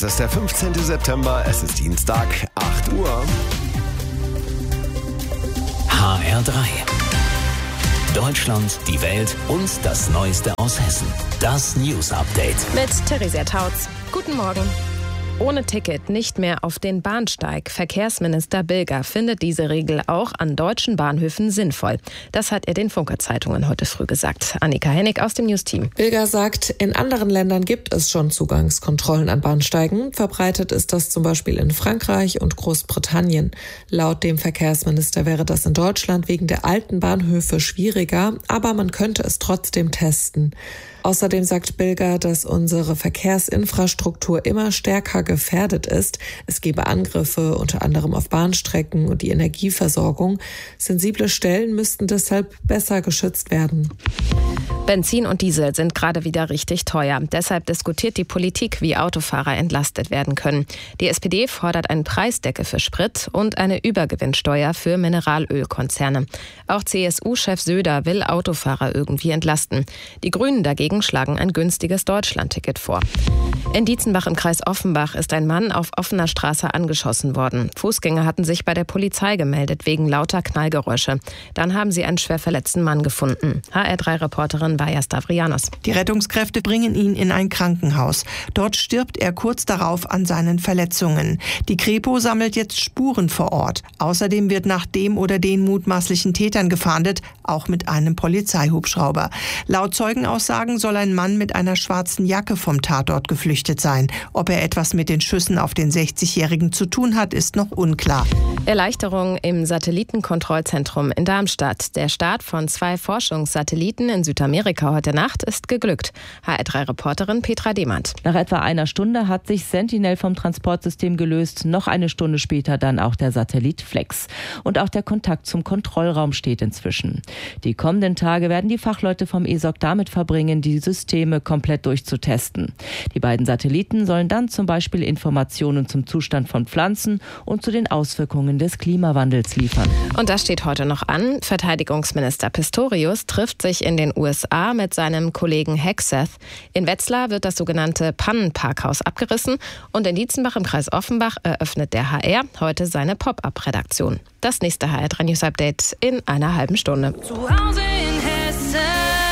Es ist der 15. September, es ist Dienstag, 8 Uhr. HR3. Deutschland, die Welt und das Neueste aus Hessen. Das News Update. Mit Theresia Tautz. Guten Morgen. Ohne Ticket nicht mehr auf den Bahnsteig. Verkehrsminister Bilger findet diese Regel auch an deutschen Bahnhöfen sinnvoll. Das hat er den Funke-Zeitungen heute früh gesagt. Annika Hennig aus dem News-Team. Bilger sagt, in anderen Ländern gibt es schon Zugangskontrollen an Bahnsteigen. Verbreitet ist das zum Beispiel in Frankreich und Großbritannien. Laut dem Verkehrsminister wäre das in Deutschland wegen der alten Bahnhöfe schwieriger, aber man könnte es trotzdem testen. Außerdem sagt Bilger, dass unsere Verkehrsinfrastruktur immer stärker gefährdet ist. Es gebe Angriffe, unter anderem auf Bahnstrecken und die Energieversorgung. Sensible Stellen müssten deshalb besser geschützt werden. Benzin und Diesel sind gerade wieder richtig teuer. Deshalb diskutiert die Politik, wie Autofahrer entlastet werden können. Die SPD fordert einen Preisdeckel für Sprit und eine Übergewinnsteuer für Mineralölkonzerne. Auch CSU-Chef Söder will Autofahrer irgendwie entlasten. Die Grünen dagegen schlagen ein günstiges Deutschlandticket vor. In Dietzenbach im Kreis Offenbach ist ein Mann auf offener Straße angeschossen worden. Fußgänger hatten sich bei der Polizei gemeldet wegen lauter Knallgeräusche. Dann haben sie einen schwer verletzten Mann gefunden. HR3-Reporterin Vaja Stavrianos. Die Rettungskräfte bringen ihn in ein Krankenhaus. Dort stirbt er kurz darauf an seinen Verletzungen. Die Kripo sammelt jetzt Spuren vor Ort. Außerdem wird nach dem oder den mutmaßlichen Tätern gefahndet, auch mit einem Polizeihubschrauber. Laut Zeugenaussagen soll ein Mann mit einer schwarzen Jacke vom Tatort geflüchtet sein. Ob er etwas mit den Schüssen auf den 60-Jährigen zu tun hat, ist noch unklar. Erleichterung im Satellitenkontrollzentrum in Darmstadt. Der Start von 2 Forschungssatelliten in Südamerika heute Nacht ist geglückt. HR3-Reporterin Petra Demand. Nach etwa einer Stunde hat sich Sentinel vom Transportsystem gelöst. Noch eine Stunde später dann auch der Satellit Flex. Und auch der Kontakt zum Kontrollraum steht inzwischen. Die kommenden Tage werden die Fachleute vom ESOC damit verbringen, die Systeme komplett durchzutesten. Die beiden Satelliten sollen dann zum Beispiel Informationen zum Zustand von Pflanzen und zu den Auswirkungen des Klimawandels liefern. Und das steht heute noch an. Verteidigungsminister Pistorius trifft sich in den USA mit seinem Kollegen Hegseth. In Wetzlar wird das sogenannte Pannenparkhaus abgerissen und in Dietzenbach im Kreis Offenbach eröffnet der HR heute seine Pop-up-Redaktion. Das nächste HR3 News Update in einer halben Stunde. Zu Hause in Hessen.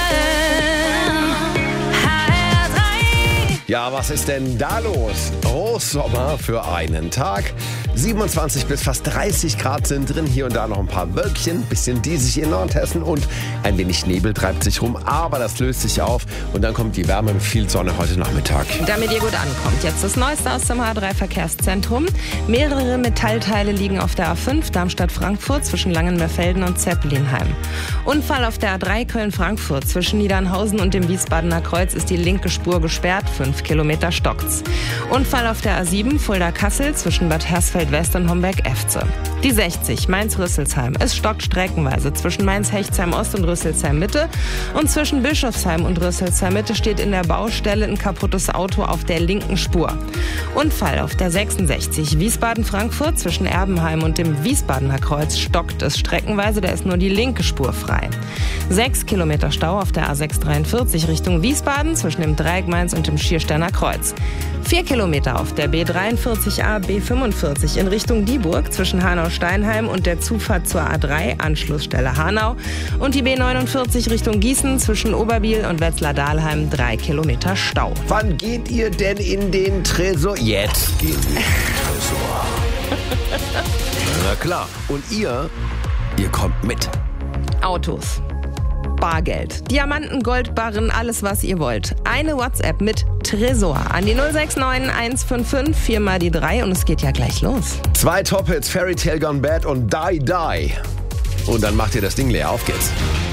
Ja, was ist denn da los? Hochsommer für einen Tag. 27 bis fast 30 Grad sind drin, hier und da noch ein paar Wölkchen, bisschen diesig in Nordhessen und ein wenig Nebel treibt sich rum, aber das löst sich auf und dann kommt die Wärme mit viel Sonne heute Nachmittag. Damit ihr gut ankommt, jetzt das Neueste aus dem H3-Verkehrszentrum. Mehrere Metallteile liegen auf der A5 Darmstadt-Frankfurt zwischen Langenmerfelden und Zeppelinheim. Unfall auf der A3 Köln-Frankfurt zwischen Niedernhausen und dem Wiesbadener Kreuz ist die linke Spur gesperrt, 5 Kilometer stockt's. Unfall auf der A7 Fulda-Kassel zwischen Bad Hersfeld-West und Homberg-Efze. Die 60 Mainz-Rüsselsheim. Es stockt streckenweise zwischen Mainz-Hechtsheim-Ost und Rüsselsheim-Mitte. Und zwischen Bischofsheim und Rüsselsheim-Mitte steht in der Baustelle ein kaputtes Auto auf der linken Spur. Unfall auf der 66 Wiesbaden-Frankfurt zwischen Erbenheim und dem Wiesbadener Kreuz stockt es streckenweise. Da ist nur die linke Spur frei. 6 Kilometer Stau auf der A643 Richtung Wiesbaden zwischen dem Dreieck Mainz und dem Schiersteiner Kreuz. 4 Kilometer auf der B43a, B45 in Richtung Dieburg zwischen Hanau-Steinheim und der Zufahrt zur A3, Anschlussstelle Hanau. Und die B49 Richtung Gießen zwischen Oberbiel und Wetzlar-Dahlheim, 3 Kilometer Stau. Wann geht ihr denn in den Tresor? Jetzt geht ihr in den Tresor. Na klar. Und ihr kommt mit. Autos. Bargeld, Diamanten, Goldbarren, alles was ihr wollt. Eine WhatsApp mit Tresor an die 069 155 4 mal die 3 und es geht ja gleich los. 2 Top-Hits, Fairy Tale Gone Bad und Die Die. Und dann macht ihr das Ding leer. Auf geht's.